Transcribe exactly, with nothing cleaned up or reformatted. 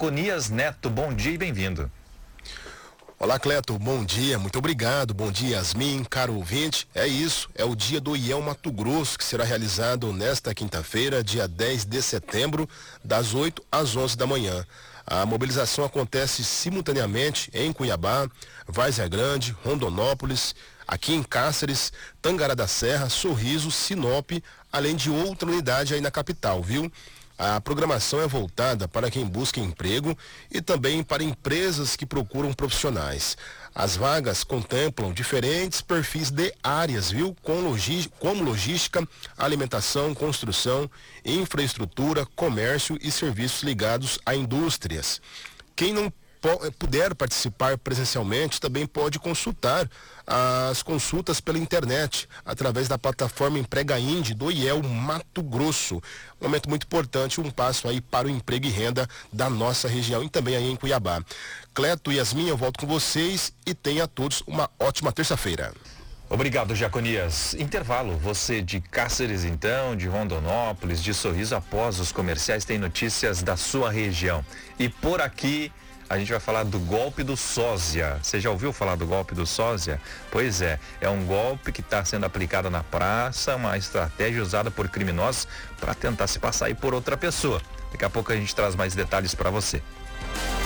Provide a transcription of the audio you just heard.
Jaconias Neto. Bom dia e bem-vindo. Olá, Cleto, bom dia, muito obrigado, bom dia, Yasmin, caro ouvinte. É isso, é o dia do I E L Mato Grosso, que será realizado nesta quinta-feira, dia dez de setembro, das oito às onze da manhã. A mobilização acontece simultaneamente em Cuiabá, Várzea Grande, Rondonópolis, aqui em Cáceres, Tangará da Serra, Sorriso, Sinop, além de outra unidade aí na capital, viu? A programação é voltada para quem busca emprego e também para empresas que procuram profissionais. As vagas contemplam diferentes perfis de áreas, viu? Com logi- como logística, alimentação, construção, infraestrutura, comércio e serviços ligados a indústrias. Quem não puder participar presencialmente também pode consultar as consultas pela internet através da plataforma Emprega Indi do I E L Mato Grosso. Um momento muito importante, um passo aí para o emprego e renda da nossa região e também aí em Cuiabá. Cleto e Yasmin, eu volto com vocês e tenha a todos uma ótima terça-feira. Obrigado, Jaconias. Intervalo, você de Cáceres então, de Rondonópolis, de Sorriso, após os comerciais tem notícias da sua região. E por aqui a gente vai falar do golpe do sósia. Você já ouviu falar do golpe do sósia? Pois é, é um golpe que está sendo aplicado na praça, uma estratégia usada por criminosos para tentar se passar aí por outra pessoa. Daqui a pouco a gente traz mais detalhes para você.